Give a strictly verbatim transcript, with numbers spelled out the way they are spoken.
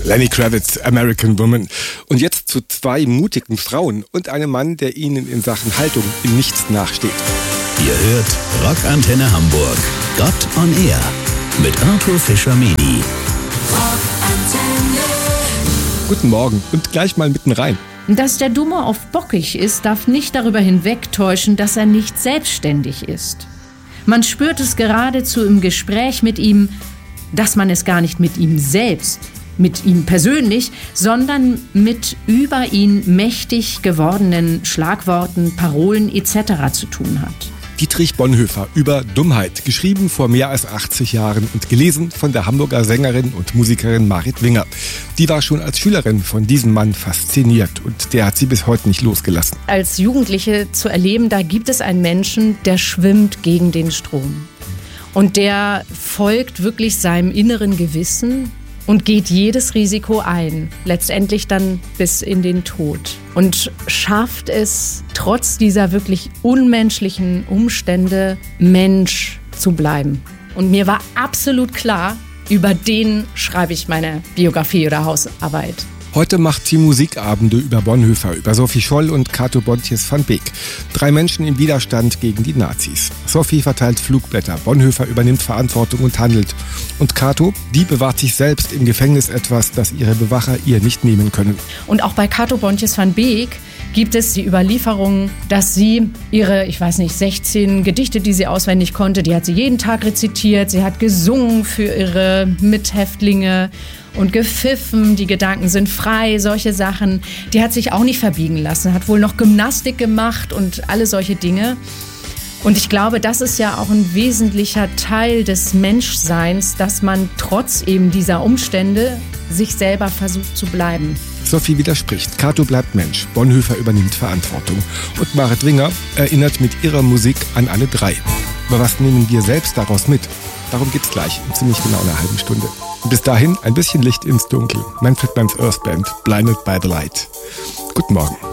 Lenny Kravitz, American Woman. Und jetzt zu zwei mutigen Frauen und einem Mann, der ihnen in Sachen Haltung in nichts nachsteht. Ihr hört Rockantenne Hamburg, Gott on Air mit Arthur Fischer-Medi. Guten Morgen und gleich mal mitten rein. Dass der Dumme oft bockig ist, darf nicht darüber hinwegtäuschen, dass er nicht selbstständig ist. Man spürt es geradezu im Gespräch mit ihm, dass man es gar nicht mit ihm selbst, mit ihm persönlich, sondern mit über ihn mächtig gewordenen Schlagworten, Parolen et cetera zu tun hat. Dietrich Bonhoeffer über Dummheit, geschrieben vor mehr als achtzig Jahren und gelesen von der Hamburger Sängerin und Musikerin Marit Winger. Die war schon als Schülerin von diesem Mann fasziniert und der hat sie bis heute nicht losgelassen. Als Jugendliche zu erleben, da gibt es einen Menschen, der schwimmt gegen den Strom. Und der folgt wirklich seinem inneren Gewissen und geht jedes Risiko ein, letztendlich dann bis in den Tod. Und schafft es, trotz dieser wirklich unmenschlichen Umstände, Mensch zu bleiben. Und mir war absolut klar, über den schreibe ich meine Biografie oder Hausarbeit. Heute macht sie Musikabende über Bonhoeffer, über Sophie Scholl und Cato Bontjes van Beek. Drei Menschen im Widerstand gegen die Nazis. Sophie verteilt Flugblätter, Bonhoeffer übernimmt Verantwortung und handelt. Und Cato, die bewahrt sich selbst im Gefängnis etwas, das ihre Bewacher ihr nicht nehmen können. Und auch bei Cato Bontjes van Beek gibt es die Überlieferung, dass sie ihre, ich weiß nicht, sechzehn Gedichte, die sie auswendig konnte, die hat sie jeden Tag rezitiert. Sie hat gesungen für ihre Mithäftlinge und gepfiffen, die Gedanken sind frei, solche Sachen. Die hat sich auch nicht verbiegen lassen, hat wohl noch Gymnastik gemacht und alle solche Dinge. Und ich glaube, das ist ja auch ein wesentlicher Teil des Menschseins, dass man trotz eben dieser Umstände sich selber versucht zu bleiben. Sophie widerspricht. Cato bleibt Mensch. Bonhoeffer übernimmt Verantwortung. Und Marit Winger erinnert mit ihrer Musik an alle drei. Aber was nehmen wir selbst daraus mit? Darum geht's gleich in ziemlich genau einer halben Stunde. Und bis dahin ein bisschen Licht ins Dunkel. Manfred Mann's Earth Band, Blinded by the Light. Guten Morgen.